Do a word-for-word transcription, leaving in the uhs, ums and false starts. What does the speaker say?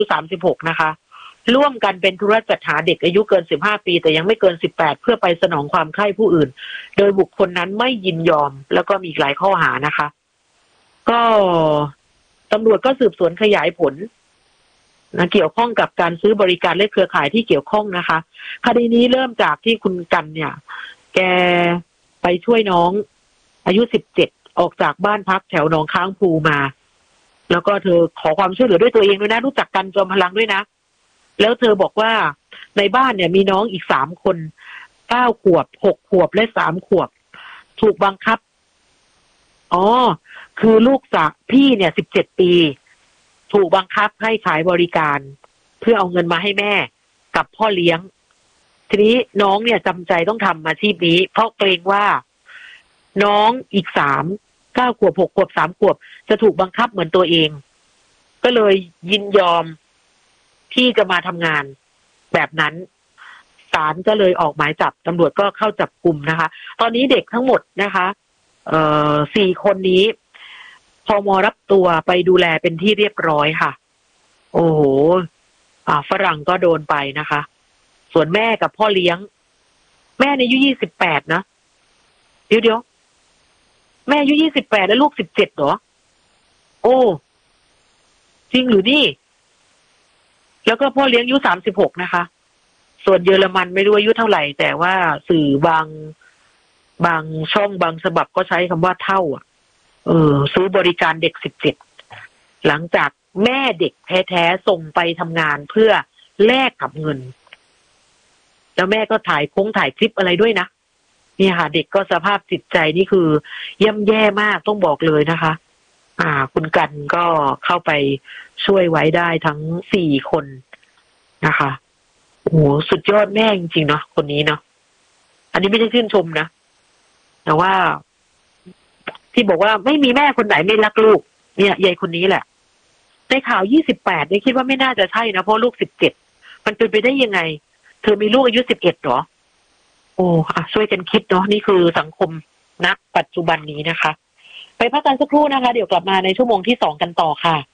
สามสิบหกนะคะร่วมกันเป็นธุรจัดหาเด็กอายุเกินสิบห้าปีแต่ยังไม่เกินสิบแปดเพื่อไปสนองความใคร่ผู้อื่นโดยบุคคลนั้นไม่ยินยอมแล้วก็มีหลายข้อหานะคะก็ตำรวจก็สืบสวนขยายผลนะเกี่ยวข้องกับการซื้อบริการและเครือข่ายที่เกี่ยวข้องนะคะคดีนี้เริ่มจากที่คุณกันเนี่ยแกไปช่วยน้องอายุสิบเจ็ดออกจากบ้านพักแถวหนองค้างภูมาแล้วก็เธอขอความช่วยเหลือด้วยตัวเองด้วยนะรู้จักกันจอมพลังด้วยนะแล้วเธอบอกว่าในบ้านเนี่ยมีน้องอีกสามคนเก้าขวบหกขวบและสามขวบถูกบังคับอ๋อคือลูกสาวพี่เนี่ยสิบเจ็ดปีถูกบังคับให้ขายบริการเพื่อเอาเงินมาให้แม่กับพ่อเลี้ยงทีนี้น้องเนี่ยจำใจต้องทำอาชีพนี้เพราะเกรงว่าน้องอีกสามเก้าขวบหกขวบสามขวบจะถูกบังคับเหมือนตัวเองก็เลยยินยอมที่จะมาทำงานแบบนั้นศาลก็เลยออกหมายจับตำรวจก็เข้าจับกุมนะคะตอนนี้เด็กทั้งหมดนะคะเอ่อสี่คนนี้พม.รับตัวไปดูแลเป็นที่เรียบร้อยค่ะโอ้โหอ่าฝรั่งก็โดนไปนะคะส่วนแม่กับพ่อเลี้ยงแม่ในอายุยี่สิบแปดนะเดี๋ยวเดี๋ยวแม่อายุยี่สิบแปดแล้วลูกสิบเจ็ดเหรอโอ้จริงหรือนี่แล้วก็พ่อเลี้ยงอายุสามสิบหกนะคะส่วนเยอรมันไม่รู้อายุเท่าไหร่แต่ว่าสื่อบางบางช่องบางฉบับก็ใช้คำว่าเท่าอ่ะเออซื้อบริการเด็กสิบเจ็ดหลังจากแม่เด็กแท้ๆส่งไปทำงานเพื่อแลกกับเงินแล้วแม่ก็ถ่ายคงถ่ายคลิปอะไรด้วยนะนี่ค่ะเด็กก็สภาพจิตใจนี่คือย่ำแย่มากต้องบอกเลยนะคะอ่าคุณกันก็เข้าไปช่วยไว้ได้ทั้งสี่คนนะคะโอ้โหสุดยอดแม่จริงๆเนาะคนนี้เนาะอันนี้ไม่ได้ชื่นชมนะแต่ว่าที่บอกว่าไม่มีแม่คนไหนไม่รักลูกเนี่ยยายคนนี้แหละในข่าวยี่สิบแปดเนี่ยคิดว่าไม่น่าจะใช่นะเพราะลูกสิบเจ็ดมันเป็นไปได้ยังไงเธอมีลูกอายุสิบเอ็ดหรอโอ้อ่ะช่วยกันคิดเนาะนี่คือสังคมณปัจจุบันนี้นะคะไปพักกันสักครู่นะคะเดี๋ยวกลับมาในชั่วโมงที่สองกันต่อค่ะ